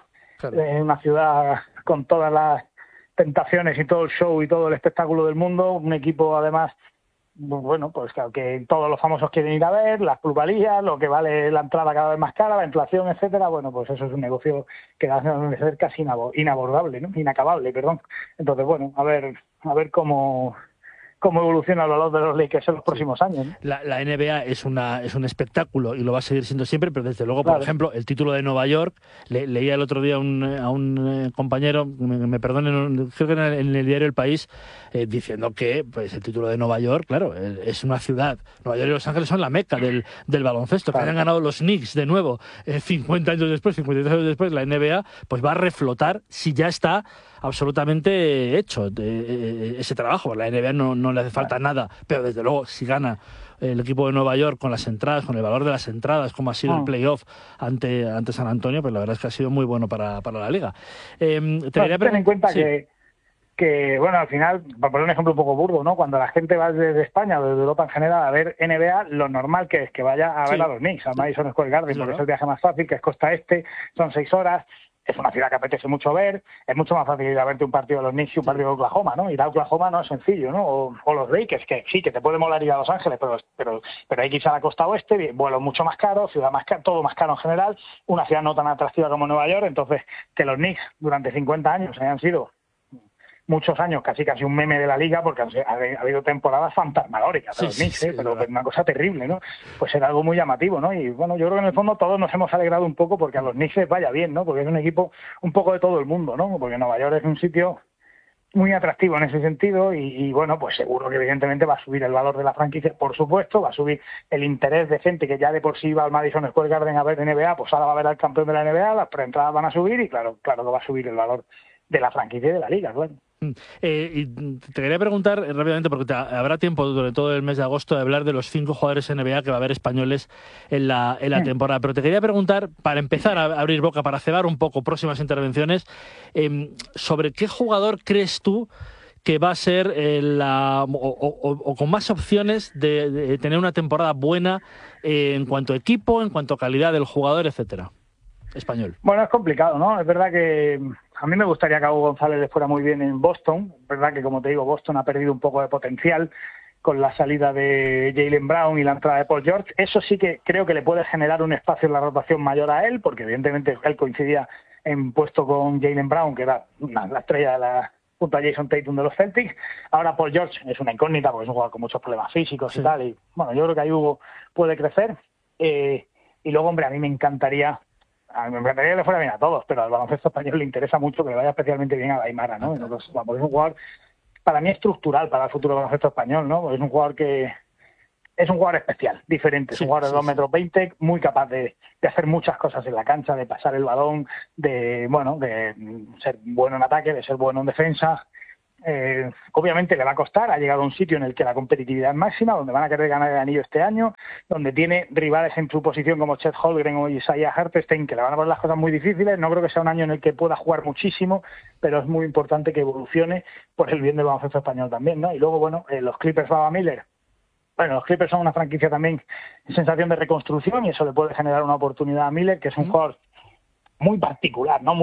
una ciudad con todas las tentaciones y todo el show y todo el espectáculo del mundo, un equipo además, bueno, pues claro, que todos los famosos quieren ir a ver, las plusvalías, lo que vale la entrada cada vez más cara, la inflación, etcétera. Bueno, pues eso es un negocio que debe ser casi inabordable, ¿no? Inacabable, perdón. Entonces, bueno, a ver cómo evoluciona el valor de los Lakers en los próximos años, ¿no? La NBA es un espectáculo y lo va a seguir siendo siempre, pero desde luego, por ejemplo, el título de Nueva York, leía el otro día a un compañero, me perdonen, creo que en el diario El País, diciendo que pues el título de Nueva York, claro, es una ciudad. Nueva York y Los Ángeles son la meca del baloncesto. Que hayan ganado los Knicks de nuevo 50 años después, 53 años después, la NBA pues va a reflotar si ya está absolutamente hecho ese trabajo. La NBA no le hace falta nada, pero desde luego si gana el equipo de Nueva York con las entradas, con el valor de las entradas, como ha sido el playoff ante San Antonio, pues la verdad es que ha sido muy bueno para la liga. Ten en cuenta que, bueno, al final, para poner un ejemplo un poco burdo, ¿no? Cuando la gente va desde España o desde Europa en general a ver NBA, lo normal que es que vaya a ver a los Knicks, al Madison Square Garden, porque es el viaje más fácil, que es costa este, son 6 horas, es una ciudad que apetece mucho ver, es mucho más fácil ir a verte un partido de los Knicks y un partido de Oklahoma, ¿no? Ir a Oklahoma no es sencillo, ¿no? O los Lakers, que sí, que te puede molar ir a Los Ángeles, pero hay que irse a la costa oeste, vuelos mucho más caros, ciudad más cara, todo más caro en general, una ciudad no tan atractiva como Nueva York, entonces que los Knicks durante 50 años hayan sido muchos años casi un meme de la liga, porque ha habido temporadas fantasmagóricas de los Knicks, pero una cosa terrible, ¿no? Pues era algo muy llamativo, ¿no? Y bueno, yo creo que en el fondo todos nos hemos alegrado un poco porque a los Knicks les vaya bien, ¿no? Porque es un equipo un poco de todo el mundo, ¿no? Porque Nueva York es un sitio muy atractivo en ese sentido y bueno, pues seguro que evidentemente va a subir el valor de la franquicia, por supuesto, va a subir el interés de gente que ya de por sí iba al Madison Square Garden a ver NBA, pues ahora va a ver al campeón de la NBA, las preentradas van a subir y claro que va a subir el valor de la franquicia y de la liga, claro. Y te quería preguntar rápidamente, porque habrá tiempo durante todo el mes de agosto de hablar de los 5 jugadores NBA que va a haber españoles en la temporada, pero te quería preguntar, para empezar a abrir boca, para cebar un poco próximas intervenciones, sobre qué jugador crees tú que va a ser o con más opciones de tener una temporada buena en cuanto a equipo, en cuanto a calidad del jugador, etcétera. Español. Bueno, es complicado, ¿no? Es verdad que a mí me gustaría que a Hugo González le fuera muy bien en Boston. Es verdad que, como te digo, Boston ha perdido un poco de potencial con la salida de Jaylen Brown y la entrada de Paul George. Eso sí que creo que le puede generar un espacio en la rotación mayor a él, porque evidentemente él coincidía en puesto con Jaylen Brown, que era la estrella de la, junto a Jason Tatum de los Celtics. Ahora Paul George es una incógnita porque es un jugador con muchos problemas físicos y tal. Y bueno, yo creo que ahí Hugo puede crecer. Y luego, hombre, a mí me encantaría que le fuera bien a todos, pero al baloncesto español le interesa mucho que le vaya especialmente bien a Daimara, ¿no? Entonces, vamos, es un jugador, para mí, estructural para el futuro del baloncesto español, ¿no? Es un jugador que es un jugador especial, diferente, es un jugador de 2,20 m, muy capaz de hacer muchas cosas en la cancha, de pasar el balón, de ser bueno en ataque, de ser bueno en defensa. Obviamente le va a costar, ha llegado a un sitio en el que la competitividad es máxima, donde van a querer ganar el anillo este año, donde tiene rivales en su posición como Chet Holmgren o Isaiah Hartenstein que le van a poner las cosas muy difíciles. No creo que sea un año en el que pueda jugar muchísimo, pero es muy importante que evolucione por el bien del baloncesto español también, ¿no? Y luego, bueno, los Clippers, Baba Miller. Bueno, los Clippers son una franquicia también en sensación de reconstrucción y eso le puede generar una oportunidad a Miller, que es un jugador muy particular, ¿no?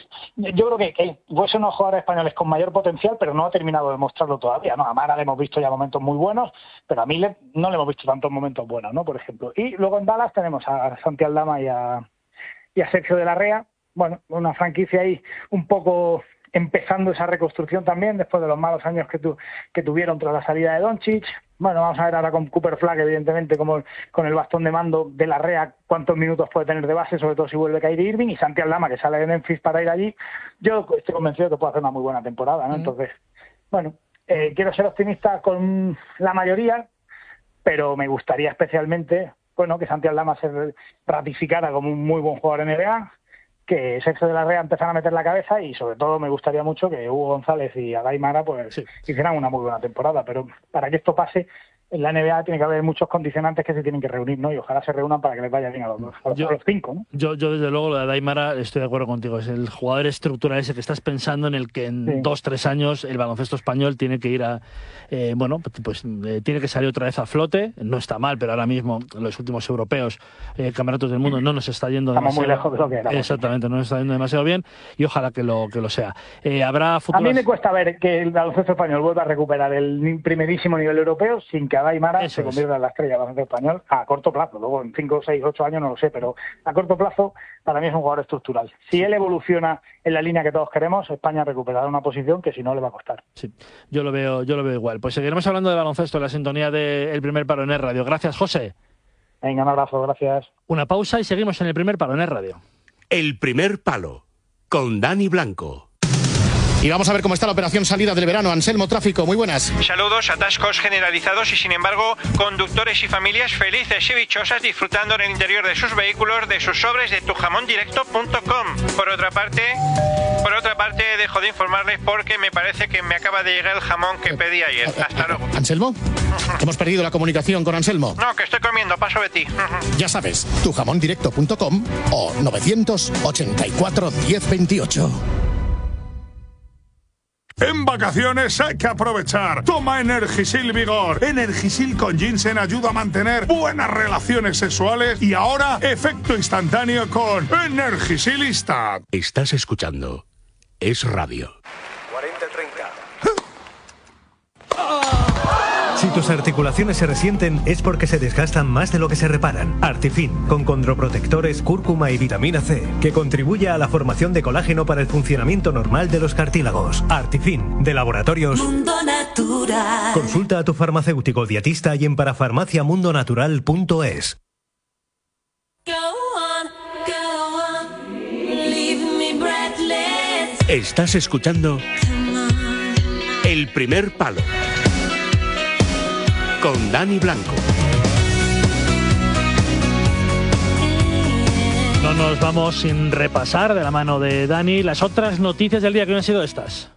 Yo creo que pues son unos jugadores españoles con mayor potencial, pero no ha terminado de mostrarlo todavía, ¿no? A Mara le hemos visto ya momentos muy buenos, pero a Miller no le hemos visto tantos momentos buenos, ¿no? Por ejemplo. Y luego en Dallas tenemos a Santi Aldama y a Sergio de la Rea. Bueno, una franquicia ahí un poco empezando esa reconstrucción también, después de los malos años que tuvieron tras la salida de Doncic. Bueno, vamos a ver ahora con Cooper Flag, evidentemente, como con el bastón de mando de la Rea, cuántos minutos puede tener de base, sobre todo si vuelve Kyrie Irving, y Santi Aldama, que sale de Memphis para ir allí. Yo estoy convencido de que puede hacer una muy buena temporada, ¿no? Entonces, bueno, quiero ser optimista con la mayoría, pero me gustaría especialmente, bueno, que Santi Aldama se ratificara como un muy buen jugador NBA, que Sergio de la Rea empezara a meter la cabeza y sobre todo me gustaría mucho que Hugo González y Adai Mara pues hicieran una muy buena temporada, pero para que esto pase en la NBA tiene que haber muchos condicionantes que se tienen que reunir, ¿no? Y ojalá se reúnan para que les vaya bien a los cinco, ¿no? Yo desde luego, lo de Daimara, estoy de acuerdo contigo. Es el jugador estructural ese que estás pensando en el que en 2-3 años el baloncesto español tiene que ir a... tiene que salir otra vez a flote. No está mal, pero ahora mismo los últimos europeos, campeonatos del mundo, no nos está yendo Estamos demasiado... muy lejos de lo que era. Exactamente, no nos está yendo demasiado bien y ojalá que lo sea. Habrá futuras... A mí me cuesta ver que el baloncesto español vuelva a recuperar el primerísimo nivel europeo sin que Adai Mara se convierta en la estrella del baloncesto español a corto plazo. Luego en 5, 6, 8 años no lo sé, pero a corto plazo para mí es un jugador estructural. Si él evoluciona en la línea que todos queremos, España recuperará una posición que si no le va a costar. Sí, yo lo veo igual. Pues seguiremos hablando de baloncesto en la sintonía del Primer Palo en Radio. Gracias, José. Venga, un abrazo, gracias. Una pausa y seguimos en el Primer Palo en Radio. El Primer Palo, con Dani Blanco. Y vamos a ver cómo está la operación salida del verano. Anselmo, tráfico, muy buenas. Saludos, atascos generalizados y sin embargo conductores y familias felices y dichosas disfrutando en el interior de sus vehículos de sus sobres de tujamondirecto.com. Por otra parte, dejo de informarles porque me parece que me acaba de llegar el jamón que pedí ayer. Hasta luego. ¿Anselmo? Hemos perdido la comunicación con Anselmo. No, que estoy comiendo, paso de ti. Ya sabes, tujamondirecto.com o 984 1028. En vacaciones hay que aprovechar. Toma Energisil Vigor. Energisil con ginseng ayuda a mantener buenas relaciones sexuales y ahora efecto instantáneo con Energisilista. Estás escuchando Es Radio. 40-30. Si tus articulaciones se resienten es porque se desgastan más de lo que se reparan. Artifin, con condroprotectores, cúrcuma y vitamina C, que contribuye a la formación de colágeno para el funcionamiento normal de los cartílagos. Artifin, de Laboratorios Mundo Natural. Consulta a tu farmacéutico dietista y en parafarmaciamundonatural.es. Estás escuchando El Primer Palo con Dani Blanco. No nos vamos sin repasar de la mano de Dani las otras noticias del día que no han sido estas.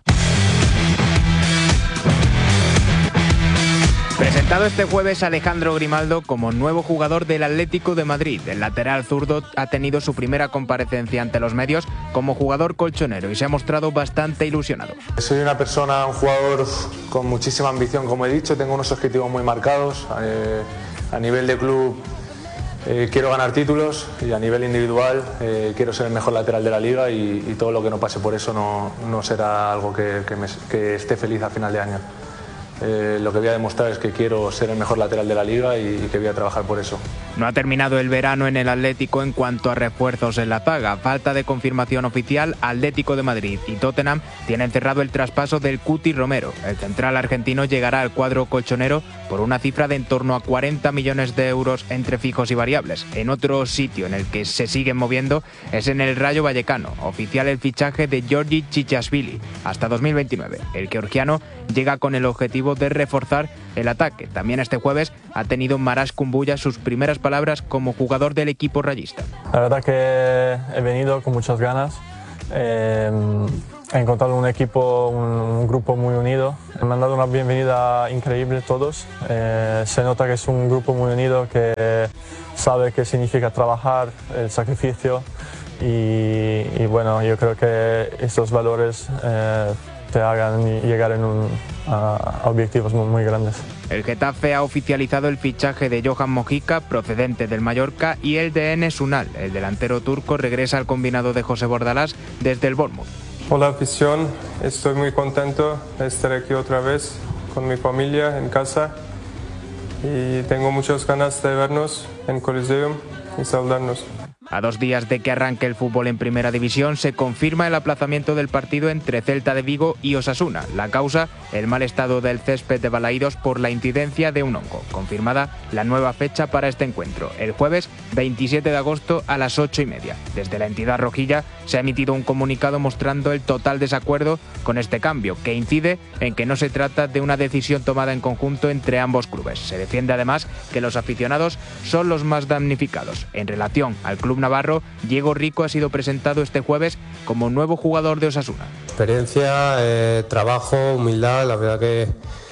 Presentado este jueves Alejandro Grimaldo como nuevo jugador del Atlético de Madrid. El lateral zurdo ha tenido su primera comparecencia ante los medios como jugador colchonero y se ha mostrado bastante ilusionado. Soy una persona, un jugador con muchísima ambición, como he dicho, tengo unos objetivos muy marcados. A nivel de club Quiero ganar títulos y a nivel individual quiero ser el mejor lateral de la liga y todo lo que no pase por eso no será algo que esté feliz a final de año. Lo que voy a demostrar es que quiero ser el mejor lateral de la liga y que voy a trabajar por eso. No ha terminado el verano en el Atlético en cuanto a refuerzos en la zaga. Falta de confirmación oficial, Atlético de Madrid y Tottenham tienen cerrado el traspaso del Cuti Romero. El central argentino llegará al cuadro colchonero por una cifra de en torno a 40 millones de euros entre fijos y variables. En otro sitio en el que se siguen moviendo es en el Rayo Vallecano. Oficial el fichaje de Giorgi Chichashvili hasta 2029. El georgiano llega con el objetivo de reforzar el ataque. También este jueves ha tenido Marash Kumbuya sus primeras palabras como jugador del equipo rayista. La verdad que he venido con muchas ganas. He encontrado un equipo, un grupo muy unido. Me han dado una bienvenida increíble todos. Se nota que es un grupo muy unido que sabe qué significa trabajar, el sacrificio y bueno, yo creo que estos valores te hagan llegar a objetivos muy grandes. El Getafe ha oficializado el fichaje de Johan Mojica, procedente del Mallorca, y el de Enes Unal. El delantero turco regresa al combinado de José Bordalás desde el Bournemouth. Hola afición, estoy muy contento de estar aquí otra vez con mi familia en casa y tengo muchas ganas de vernos en Coliseum y saludarnos. A 2 días de que arranque el fútbol en Primera División, se confirma el aplazamiento del partido entre Celta de Vigo y Osasuna. La causa, el mal estado del césped de Balaídos por la incidencia de un hongo. Confirmada la nueva fecha para este encuentro, el jueves 27 de agosto a las 8:30. Desde la entidad rojilla se ha emitido un comunicado mostrando el total desacuerdo con este cambio, que incide en que no se trata de una decisión tomada en conjunto entre ambos clubes. Se defiende además que los aficionados son los más damnificados. En relación al club navarro, Diego Rico ha sido presentado este jueves como nuevo jugador de Osasuna. Experiencia, trabajo, humildad, la verdad que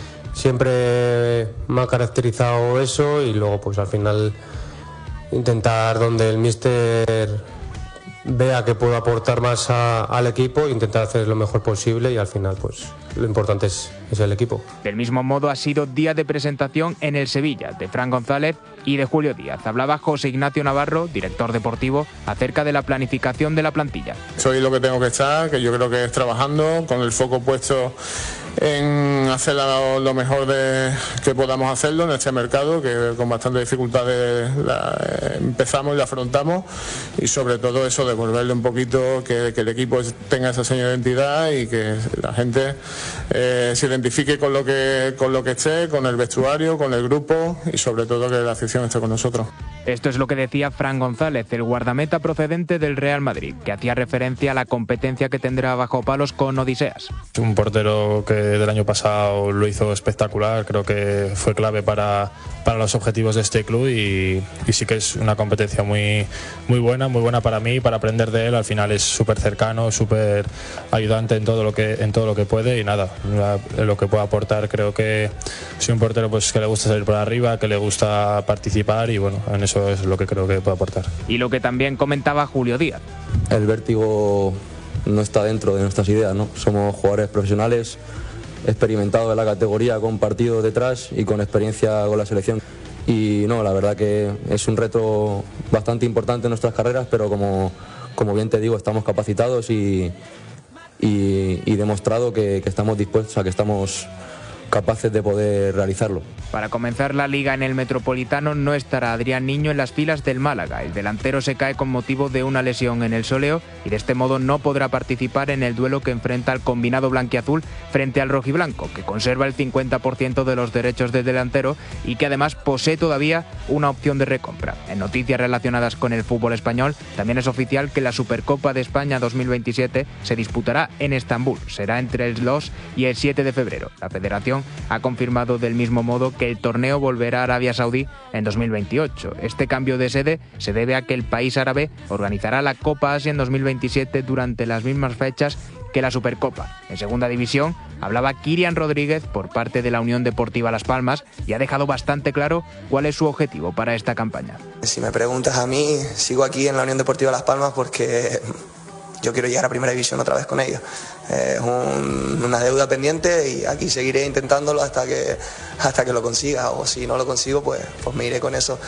siempre me ha caracterizado eso y luego pues al final intentar donde el míster vea que puedo aportar más al equipo, intentar hacer lo mejor posible y al final pues lo importante es el equipo. Del mismo modo ha sido día de presentación en el Sevilla de Fran González y de Julio Díaz. Hablaba José Ignacio Navarro, director deportivo, acerca de la planificación de la plantilla. Soy lo que tengo que estar, que yo creo que es trabajando con el foco puesto en hacer lo mejor que podamos hacerlo en este mercado, que con bastante dificultades empezamos y la afrontamos, y sobre todo eso, devolverle un poquito, que el equipo tenga esa seña de identidad y que la gente se identifique con lo que esté, con el vestuario, con el grupo y sobre todo que la afición esté con nosotros. Esto es lo que decía Fran González, el guardameta procedente del Real Madrid, que hacía referencia a la competencia que tendrá bajo palos con Odiseas. Un portero que del año pasado lo hizo espectacular, creo que fue clave para los objetivos de este club y sí que es una competencia muy buena para mí, para aprender de él. Al final es súper cercano, súper ayudante en todo lo que puede y nada, lo que puede aportar. Creo que soy un portero pues que le gusta salir por arriba, que le gusta participar y bueno, en eso es lo que creo que puede aportar. Y lo que también comentaba Julio Díaz. El vértigo no está dentro de nuestras ideas, ¿no? Somos jugadores profesionales, experimentados de la categoría, con partidos detrás y con experiencia con la selección. Y no, la verdad que es un reto bastante importante en nuestras carreras, pero como bien te digo, estamos capacitados y demostrado que estamos dispuestos, a que estamos capaces de poder realizarlo. Para comenzar la Liga en el Metropolitano no estará Adrián Niño en las filas del Málaga. El delantero se cae con motivo de una lesión en el sóleo y de este modo no podrá participar en el duelo que enfrenta al combinado blanquiazul frente al rojiblanco, que conserva el 50% de los derechos del delantero y que además posee todavía una opción de recompra. En noticias relacionadas con el fútbol español, también es oficial que la Supercopa de España 2027 se disputará en Estambul. Será entre el 2 y el 7 de febrero. La Federación ha confirmado del mismo modo que el torneo volverá a Arabia Saudí en 2028. Este cambio de sede se debe a que el país árabe organizará la Copa Asia en 2027 durante las mismas fechas que la Supercopa. En segunda división hablaba Kirian Rodríguez por parte de la Unión Deportiva Las Palmas y ha dejado bastante claro cuál es su objetivo para esta campaña. Si me preguntas a mí, sigo aquí en la Unión Deportiva Las Palmas porque yo quiero llegar a Primera División otra vez con ellos. Es una deuda pendiente y aquí seguiré intentándolo hasta que lo consiga, o si no lo consigo pues me iré con eso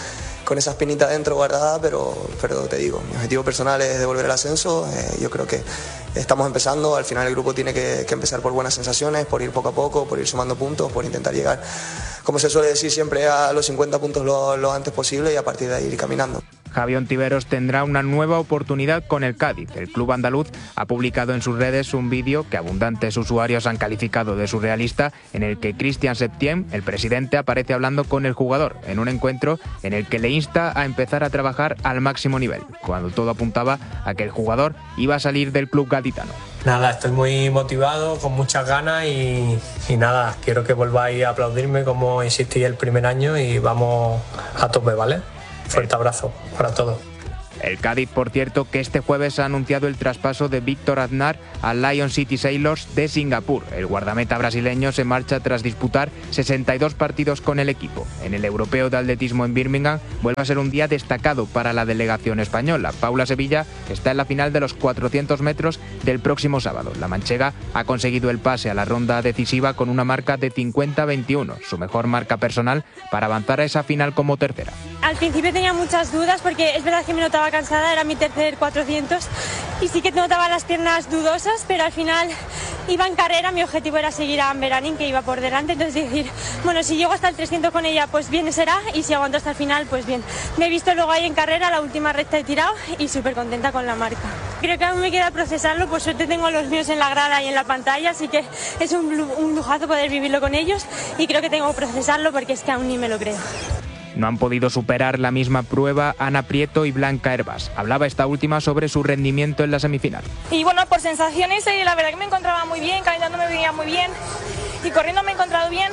esa espinita dentro guardada, pero te digo, mi objetivo personal es devolver el ascenso. Yo creo que estamos empezando, al final el grupo tiene que empezar por buenas sensaciones, por ir poco a poco, por ir sumando puntos, por intentar llegar, como se suele decir siempre, a los 50 puntos lo antes posible y a partir de ahí ir caminando. Javi Ontiveros tendrá una nueva oportunidad con el Cádiz. El club andaluz ha publicado en sus redes un vídeo que abundantes usuarios han calificado de surrealista, en el que Christian Septien, el presidente, aparece hablando con el jugador en un encuentro en el que le insta a empezar a trabajar al máximo nivel, cuando todo apuntaba a que el jugador iba a salir del club gaditano. Nada, estoy muy motivado, con muchas ganas y nada, quiero que volváis a aplaudirme como insistí el primer año y vamos a tope, ¿vale? Fuerte abrazo para todos. El Cádiz, por cierto, que este jueves ha anunciado el traspaso de Víctor Aznar al Lion City Sailors de Singapur. El guardameta brasileño se marcha tras disputar 62 partidos con el equipo. En el Europeo de Atletismo en Birmingham vuelve a ser un día destacado para la delegación española. Paula Sevilla está en la final de los 400 metros del próximo sábado. La manchega ha conseguido el pase a la ronda decisiva con una marca de 50-21, su mejor marca personal para avanzar a esa final como tercera. Al principio tenía muchas dudas porque es verdad que me notaba cansada, era mi tercer 400 y sí que notaba las piernas dudosas, pero al final iba en carrera, mi objetivo era seguir a Amber Anning, que iba por delante, entonces decir, bueno, si llego hasta el 300 con ella, pues bien será, y si aguanto hasta el final, pues bien. Me he visto luego ahí en carrera, la última recta he tirado y súper contenta con la marca. Creo que aún me queda procesarlo, por suerte tengo a los míos en la grada y en la pantalla, así que es un lujazo poder vivirlo con ellos y creo que tengo que procesarlo porque es que aún ni me lo creo. No han podido superar la misma prueba Ana Prieto y Blanca Hervás. Hablaba esta última sobre su rendimiento en la semifinal. Y bueno, por sensaciones, la verdad que me encontraba muy bien, calentando me venía muy bien y corriendo me he encontrado bien.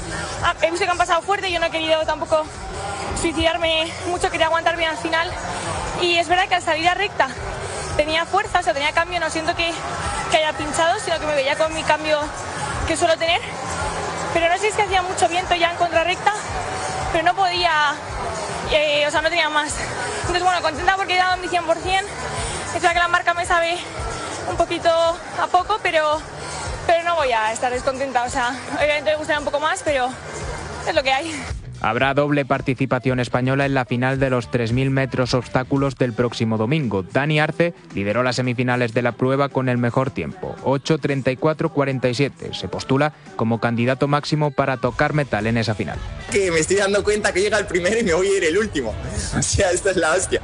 He visto que han pasado fuerte, yo no he querido tampoco suicidarme mucho, quería aguantar bien al final. Y es verdad que al salir a recta tenía fuerza, o sea, tenía cambio, no siento que haya pinchado, sino que me veía con mi cambio que suelo tener. Pero no sé si es que hacía mucho viento ya en contrarrecta, pero no podía, o sea, no tenía más. Entonces, bueno, contenta porque he dado mi 100%. Es verdad que la marca me sabe un poquito a poco, pero no voy a estar descontenta. O sea, obviamente me gustaría un poco más, pero es lo que hay. Habrá doble participación española en la final de los 3.000 metros obstáculos del próximo domingo. Dani Arce lideró las semifinales de la prueba con el mejor tiempo, 8:34:47. Se postula como candidato máximo para tocar metal en esa final. Que me estoy dando cuenta que llega el primero y me voy a ir el último. O sea, esto es la hostia.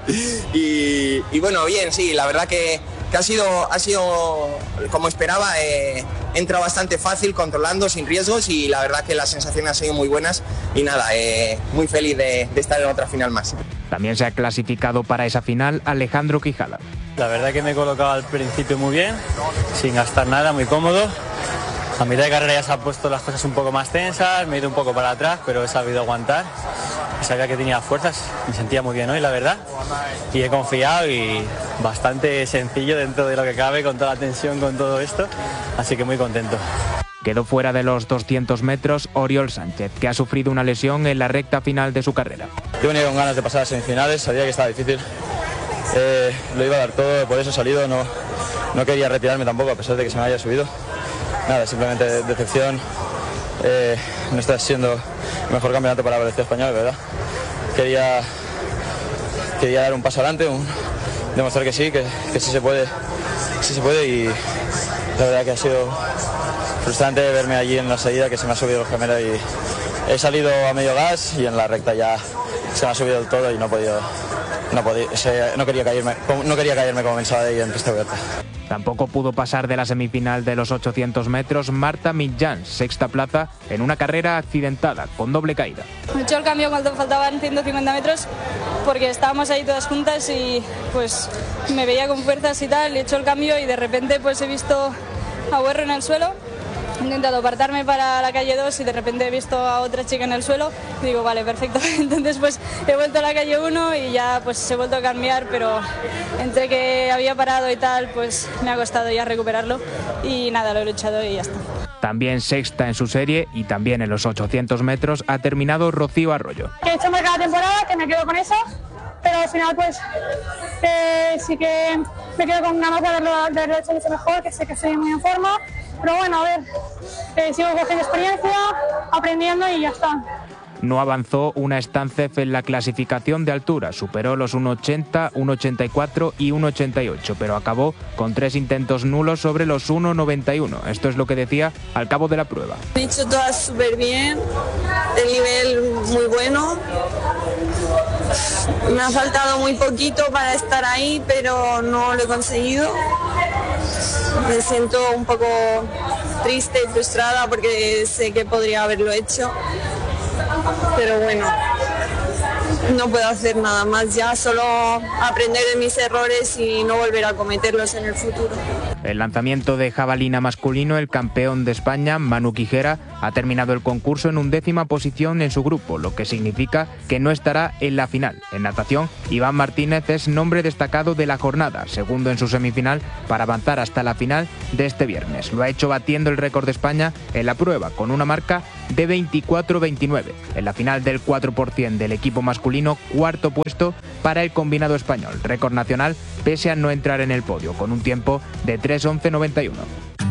Y bueno, bien, sí, la verdad que ha sido como esperaba. Entra bastante fácil, controlando, sin riesgos, y la verdad que las sensaciones han sido muy buenas y nada, muy feliz de estar en otra final más. También se ha clasificado para esa final Alejandro Quijada. La verdad que me he colocado al principio muy bien, sin gastar nada, muy cómodo. A mitad de carrera ya se han puesto las cosas un poco más tensas, me he ido un poco para atrás, pero he sabido aguantar. Sabía que tenía fuerzas, me sentía muy bien hoy, la verdad. Y he confiado y bastante sencillo dentro de lo que cabe, con toda la tensión, con todo esto. Así que muy contento. Quedó fuera de los 200 metros Oriol Sánchez, que ha sufrido una lesión en la recta final de su carrera. Yo venía con ganas de pasar a semifinales, sabía que estaba difícil. Lo iba a dar todo, por eso he salido, no quería retirarme tampoco, a pesar de que se me haya subido. Nada, simplemente decepción. No está siendo el mejor campeonato para la Velocidad Española, ¿verdad? Quería dar un paso adelante, demostrar que sí se puede, y la verdad que ha sido frustrante verme allí en la salida, que se me ha subido el gemelo y he salido a medio gas y en la recta ya se me ha subido el todo y no quería caerme como pensaba de ahí en pista abierta. Tampoco pudo pasar de la semifinal de los 800 metros Marta Mitjans, sexta plaza, en una carrera accidentada, con doble caída. Me he hecho el cambio cuando faltaban 150 metros porque estábamos ahí todas juntas y pues me veía con fuerzas y tal, he hecho el cambio y de repente pues he visto a Huerro en el suelo. He intentado apartarme para la calle 2 y de repente he visto a otra chica en el suelo y digo, vale, perfecto. Entonces pues he vuelto a la calle 1 y ya pues he vuelto a cambiar, pero entre que había parado y tal, pues me ha costado ya recuperarlo y nada, lo he luchado y ya está. También sexta en su serie y también en los 800 metros ha terminado Rocío Arroyo. He hecho más cada temporada, que me quedo con eso, pero al final pues sí que me quedo con ganas de haberlo hecho mucho mejor, que sé que estoy muy en forma. Pero bueno, a ver, sigo cogiendo experiencia, aprendiendo y ya está. no avanzó una Stancef en la clasificación de altura. Superó los 1,80, 1,84 y 1,88, pero acabó con 3 intentos nulos sobre los 1,91. Esto es lo que decía al cabo de la prueba. He hecho todas súper bien, el nivel muy bueno. Me ha faltado muy poquito para estar ahí, pero no lo he conseguido. Me siento un poco triste y frustrada porque sé que podría haberlo hecho, pero bueno, no puedo hacer nada más ya, solo aprender de mis errores y no volver a cometerlos en el futuro. El lanzamiento de jabalina masculino, el campeón de España, Manu Quijera, ha terminado el concurso en 11ª posición en su grupo, lo que significa que no estará en la final. En natación, Iván Martínez es nombre destacado de la jornada, segundo en su semifinal para avanzar hasta la final de este viernes. Lo ha hecho batiendo el récord de España en la prueba, con una marca de 24-29. En la final del 4% del equipo masculino, cuarto puesto para el combinado español, récord nacional pese a no entrar en el podio, con un tiempo de 3:11.91.